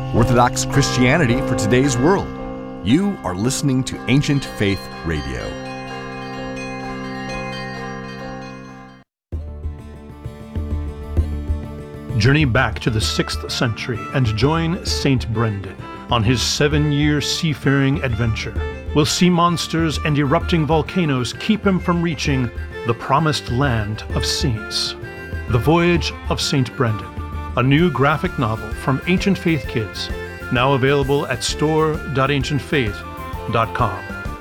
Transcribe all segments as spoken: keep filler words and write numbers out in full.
Orthodox Christianity for today's world. You are listening to Ancient Faith Radio. Journey back to the sixth century and join Saint Brendan on his seven-year seafaring adventure. Will sea monsters and erupting volcanoes keep him from reaching the promised land of saints? The Voyage of Saint Brendan, a new graphic novel from Ancient Faith Kids, now available at store dot ancient faith dot com.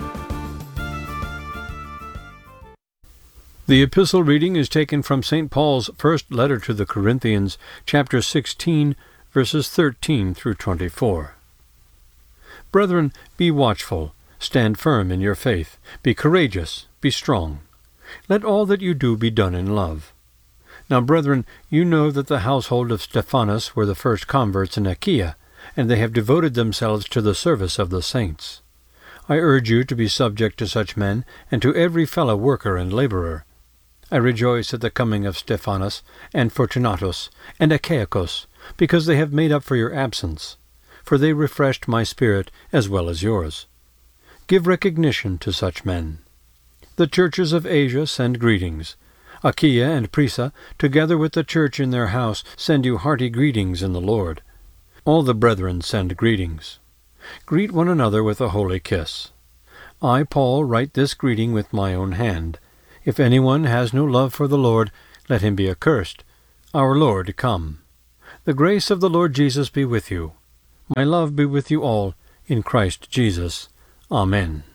The epistle reading is taken from Saint Paul's first letter to the Corinthians, chapter sixteen, verses thirteen through twenty-four. Brethren, be watchful, stand firm in your faith, be courageous, be strong. Let all that you do be done in love. Now, brethren, you know that the household of Stephanas were the first converts in Achaia, and they have devoted themselves to the service of the saints. I urge you to be subject to such men, and to every fellow worker and laborer. I rejoice at the coming of Stephanas, and Fortunatus, and Achaicus, because they have made up for your absence, for they refreshed my spirit as well as yours. Give recognition to such men. The churches of Asia send greetings. Achaia and Prisa, together with the church in their house, send you hearty greetings in the Lord. All the brethren send greetings. Greet one another with a holy kiss. I, Paul, write this greeting with my own hand. If anyone has no love for the Lord, let him be accursed. Our Lord, come. The grace of the Lord Jesus be with you. My love be with you all, in Christ Jesus. Amen.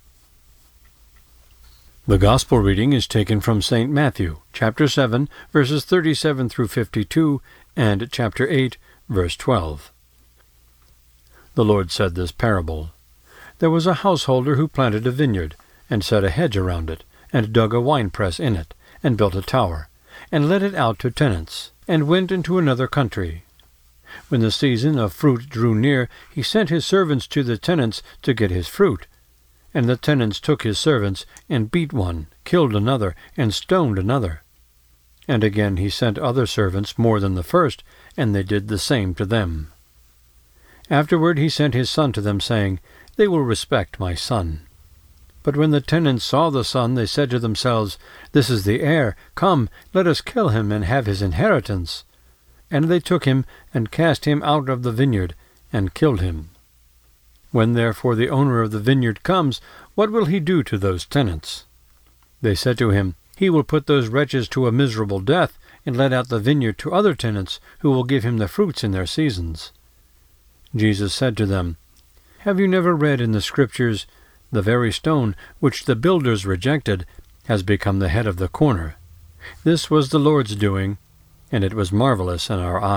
The Gospel reading is taken from Saint Matthew, chapter seven, verses thirty-seven through fifty-two, and chapter eight, verse twelve. The Lord said this parable. There was a householder who planted a vineyard, and set a hedge around it, and dug a winepress in it, and built a tower, and let it out to tenants, and went into another country. When the season of fruit drew near, he sent his servants to the tenants to get his fruit. And the tenants took his servants, and beat one, killed another, and stoned another. And again he sent other servants more than the first, and they did the same to them. Afterward he sent his son to them, saying, They will respect my son. But when the tenants saw the son, they said to themselves, This is the heir. Come, let us kill him, and have his inheritance. And they took him, and cast him out of the vineyard, and killed him. When therefore the owner of the vineyard comes, what will he do to those tenants? They said to him, He will put those wretches to a miserable death, and let out the vineyard to other tenants, who will give him the fruits in their seasons. Jesus said to them, Have you never read in the Scriptures, The very stone which the builders rejected has become the head of the corner? This was the Lord's doing, and it was marvelous in our eyes.